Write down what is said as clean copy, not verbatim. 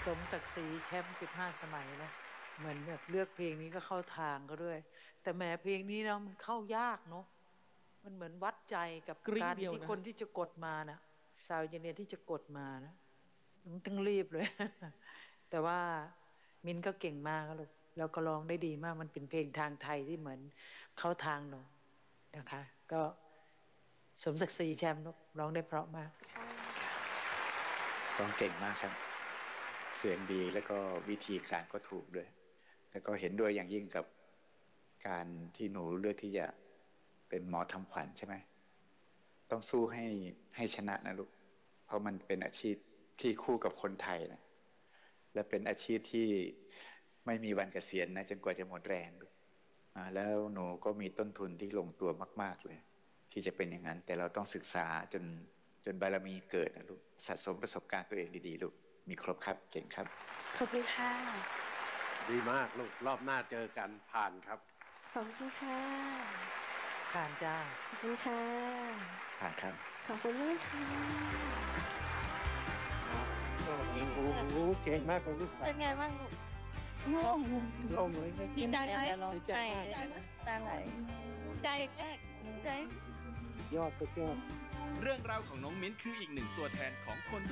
สมศักดิ์ศรีแชมป์15 สมัยนะเหมือนแบบเลือกเพลงนี้ก็เข้าทางก็ด้วยแต่แหมเพลงนี้นะมันเข้ายากเนาะมันเหมือนวัดใจกับการที่คนที่จะกดมานะสาวเจเนียที่จะกดมานะมันต้องรีบเลย แต่ว่ามินก็เก่งมากลูกแล้วก็ร้องได้ดีมากมันเป็นเพลงทางไทยที่เหมือนเข้าทางหนูนะคะก็สมศักดิ์ศรีแชมป์ลูกร้องได้เพราะมากร้องเก่งมากครับเสียงดีแล้วก็วิธีการก็ถูกด้วยแล้วก็เห็นด้วยอย่างยิ่งกับการที่หนูเลือกที่จะเป็นหมอทำขวัญใช่ไหมต้องสู้ให้ชนะนะลูกเพราะมันเป็นอาชีพที่คู่กับคนไทยนะและเป็นอาชีพที่ไม่มีวันเกษียณนะจนกว่าจะหมดแรงแล้วหนูก็มีต้นทุนที่ลงตัวมากๆเลยที่จะเป็นอย่างนั้นแต่เราต้องศึกษาจนบารมีเกิดนะลูกสะสมประสบการณ์ตัวเองดีๆลูกมีครบครับเก่งครับขอบคุณค่ะดีมากลูกรอบหน้าเจอกันผ่านครับขอบคุณค่ะผ่านจ้าขอบคุณค่ะผ่านครับขอบคุณด้วยค่ะโอ้โหเก่งมากลูกเป็นไงบ้างลูกโล่งเลยดีใจไหมใจตาไหลใจยอดสุดยอดเรื่องราวของน้องมิ้นคืออีกหนึ่งตัวแทนของคน